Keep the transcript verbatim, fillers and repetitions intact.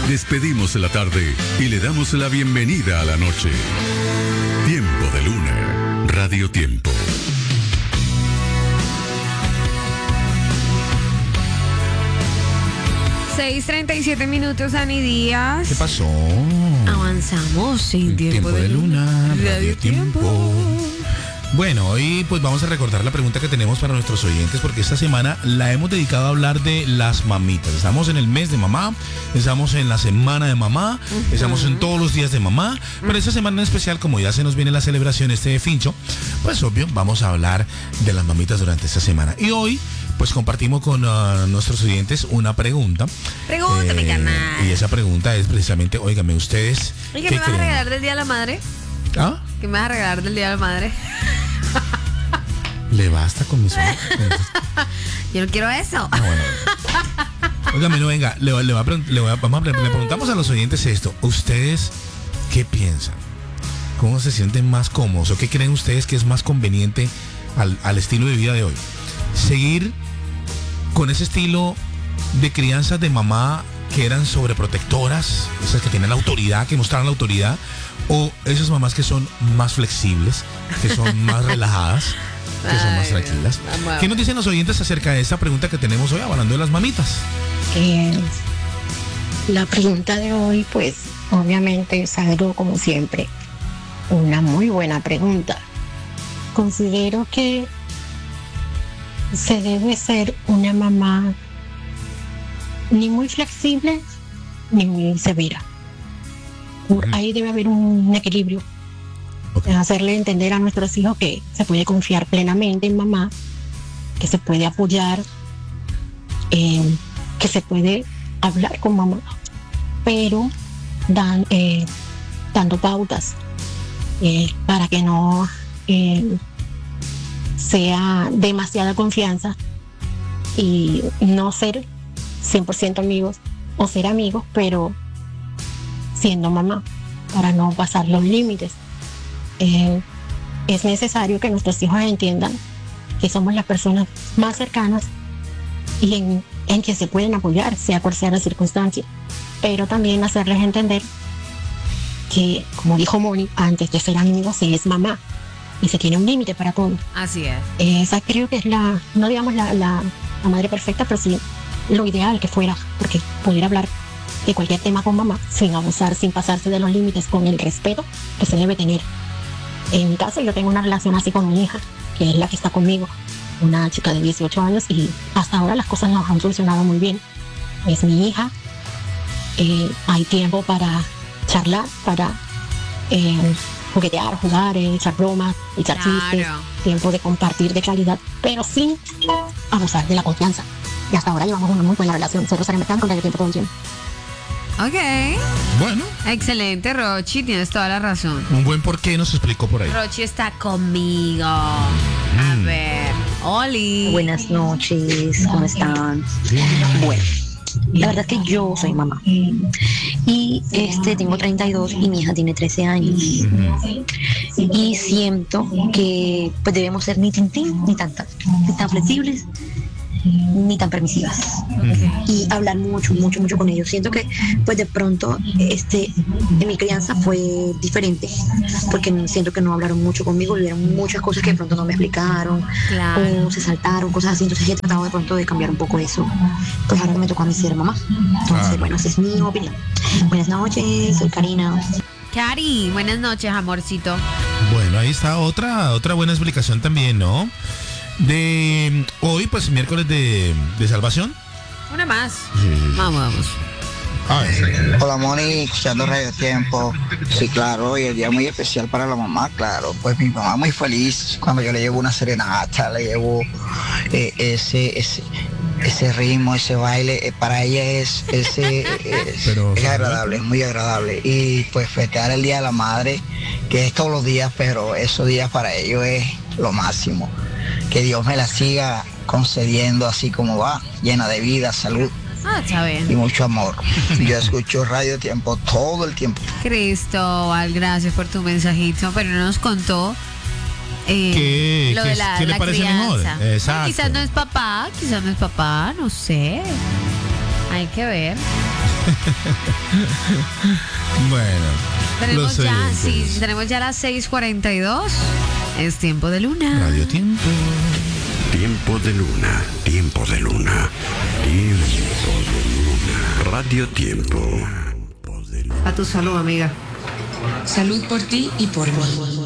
Despedimos la tarde y le damos la bienvenida a la noche. Tiempo de Luna, Radio Tiempo. seis treinta y siete minutos, Ani Díaz. ¿Qué pasó? Avanzamos sin tiempo, Tiempo de, de Luna, Radio, Radio Tiempo. Tiempo. Bueno, hoy pues vamos a recordar la pregunta que tenemos para nuestros oyentes, porque esta semana la hemos dedicado a hablar de las mamitas. Estamos en el mes de mamá, estamos en la semana de mamá, uh-huh. estamos en todos los días de mamá, uh-huh. pero esta semana en especial, como ya se nos viene la celebración este de Fincho, pues obvio, vamos a hablar de las mamitas durante esta semana. Y hoy pues compartimos con uh, nuestros oyentes una pregunta. Pregúntame, eh, canal. Y esa pregunta es precisamente, óigame, ustedes... ¿Y qué me vas creen? a regalar del Día de la Madre? ¿Ah? ¿Qué me vas a regalar del Día de la Madre? Le basta con mis... Yo no quiero eso. Ah, bueno. Óigame, no, venga, le, le, va a, le, va a, vamos a, le, le preguntamos a los oyentes esto. ¿Ustedes qué piensan? ¿Cómo se sienten más cómodos? ¿O qué creen ustedes que es más conveniente al, al estilo de vida de hoy? ¿Seguir con ese estilo de crianzas de mamá que eran sobreprotectoras, esas que tienen la autoridad, que mostraron la autoridad, o esas mamás que son más flexibles, que son más relajadas, que son más tranquilas? ¿Qué nos dicen los oyentes acerca de esta pregunta que tenemos hoy, hablando de las mamitas? Eh, la pregunta de hoy, pues, obviamente es algo, como siempre, una muy buena pregunta. Considero que se debe ser una mamá ni muy flexible ni muy severa. Uh-huh. Ahí debe haber un equilibrio. Okay. Hacerle entender a nuestros hijos que se puede confiar plenamente en mamá, que se puede apoyar, eh, que se puede hablar con mamá, pero dan, eh, dando pautas eh, para que no eh, sea demasiada confianza y no ser cien por ciento amigos o ser amigos, pero siendo mamá, para no pasar los límites. Eh, es necesario que nuestros hijos entiendan que somos las personas más cercanas y en, en que se pueden apoyar, sea cual sea la circunstancia, pero también hacerles entender que, como dijo Moni, antes de ser amigos se es mamá y se tiene un límite para todo. Así es. Esa creo que es la, no digamos la, la, la madre perfecta, pero sí lo ideal que fuera, porque pudiera hablar de cualquier tema con mamá sin abusar, sin pasarse de los límites, con el respeto que se debe tener. En mi caso, yo tengo una relación así con mi hija, que es la que está conmigo, una chica de dieciocho años, y hasta ahora las cosas nos han funcionado muy bien. Es mi hija, eh, hay tiempo para charlar, para eh, juguetear, jugar, eh, echar bromas, echar claro. chistes, tiempo de compartir de calidad, pero sin abusar de la confianza. Y hasta ahora llevamos una muy buena relación. Soy Rosario Mercado, con la que tiempo todo el tiempo. Ok. Bueno. Excelente, Rochi, tienes toda la razón. Un buen porqué nos explicó por ahí. Rochi está conmigo. A Mm. ver, Oli. Buenas noches, ¿cómo están? Bueno, la verdad es que yo soy mamá. Y este tengo treinta y dos y mi hija tiene trece años. Ujú. Y siento que pues debemos ser ni tintín ni tan, tan, ni tan flexibles ni tan permisivas. Ujú. Y hablar mucho, mucho, mucho con ellos. Siento que pues de pronto este en mi crianza fue diferente, porque siento que no hablaron mucho conmigo, vieron muchas cosas que de pronto no me explicaron, Claro. o se saltaron, cosas así. Entonces he tratado de pronto de cambiar un poco eso, pues ahora que me tocó a mí ser mamá. Entonces, Claro. bueno, esa es mi opinión. Buenas noches, soy Karina. Cari, buenas noches, amorcito. Bueno, ahí está otra, otra buena explicación también, ¿no? De hoy, pues miércoles de, de salvación. Una más. Sí. Vamos, vamos. A ver. Hola Moni, escuchando Radio Tiempo. Sí, claro, hoy el día muy especial para la mamá, claro. Pues mi mamá muy feliz cuando yo le llevo una serenata, le llevo eh, ese, ese, ese ritmo, ese baile. Eh, para ella es, ese, es, Pero, es agradable, es muy agradable. Y pues festejar el Día de la Madre, que es todos los días, pero esos días para ellos es lo máximo. Que Dios me la siga concediendo así como va, llena de vida, salud Ah, está y bien. mucho amor. Yo escucho Radio Tiempo todo el tiempo. Cristóbal, gracias por tu mensajito, pero no nos contó eh, ¿Qué- lo qué de es- la, qué le la parece mejor? crianza. Exacto. Quizás no es papá, quizás no es papá, no sé. Hay que ver. Bueno. Tenemos los ya, oyentes. sí, tenemos ya las seis cuarenta y dos. Es tiempo de luna. Radio Tiempo. Tiempo de luna, tiempo de luna, tiempo de luna. Radio Tiempo. A tu salud, amiga. Salud por ti y por mí.